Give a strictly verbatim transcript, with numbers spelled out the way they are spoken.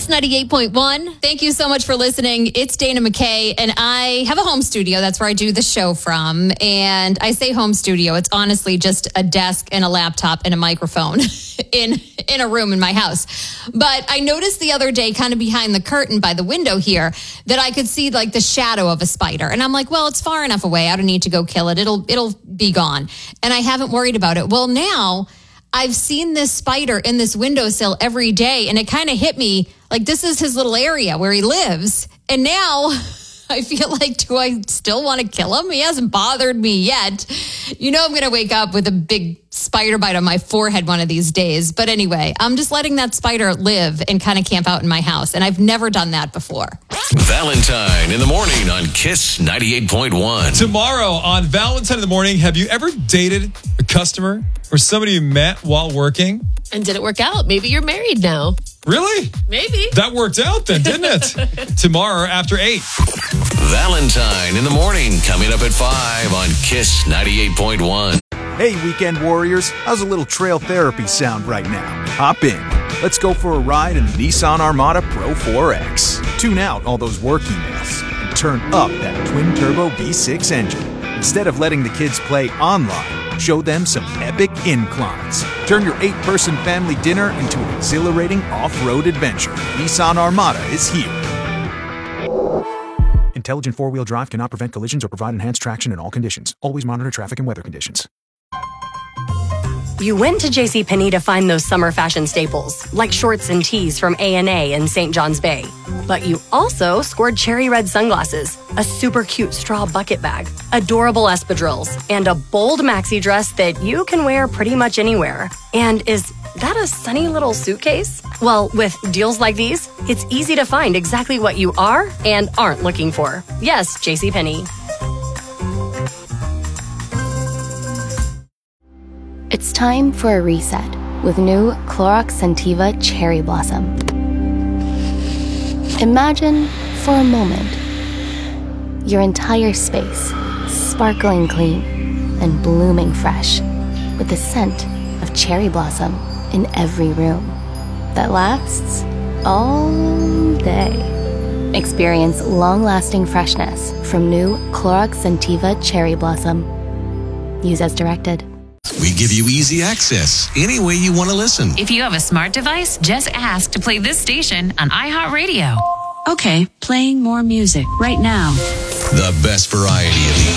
Kiss ninety-eight point one. Thank you so much for listening. It's Dana McKay, and I have a home studio. That's where I do the show from. And I say home studio. It's honestly just a desk and a laptop and a microphone in, in a room in my house. But I noticed the other day, kind of behind the curtain by the window here, that I could see like the shadow of a spider. And I'm like, well, it's far enough away. I don't need to go kill it. It'll, it'll be gone. And I haven't worried about it. Well, now I've seen this spider in this windowsill every day, and it kind of hit me like this is his little area where he lives. And now I feel like, do I still want to kill him? He hasn't bothered me yet. You know, I'm going to wake up with a big spider bite on my forehead one of these days. But anyway, I'm just letting that spider live and kind of camp out in my house. And I've never done that before. Valentine in the morning on Kiss ninety-eight point one. Tomorrow on Valentine in the morning, have you ever dated a customer or somebody you met while working? And did it work out? Maybe you're married now. Really? Maybe. That worked out then, didn't it? Tomorrow after eight. Valentine in the morning coming up at five on Kiss ninety-eight point one. Hey, weekend warriors, how's a little trail therapy sound right now? Hop in. Let's go for a ride in the Nissan Armada Pro four X. Tune out all those work emails and turn up that twin-turbo V six engine. Instead of letting the kids play online, show them some epic inclines. Turn your eight-person family dinner into an exhilarating off-road adventure. Nissan Armada is here. Intelligent four-wheel drive cannot prevent collisions or provide enhanced traction in all conditions. Always monitor traffic and weather conditions. You went to JCPenney to find those summer fashion staples, like shorts and tees from A and A in Saint John's Bay. But you also scored cherry red sunglasses, a super cute straw bucket bag, adorable espadrilles, and a bold maxi dress that you can wear pretty much anywhere. And is that a sunny little suitcase? Well, with deals like these, it's easy to find exactly what you are and aren't looking for. Yes, JCPenney. It's time for a reset with new Clorox Scentiva Cherry Blossom. Imagine, for a moment, your entire space sparkling clean and blooming fresh with the scent of cherry blossom in every room that lasts all day. Experience long-lasting freshness from new Clorox Scentiva Cherry Blossom. Use as directed. We give you easy access any way you want to listen. If you have a smart device, just ask to play this station on iHeartRadio. Okay, playing more music right now. The best variety of the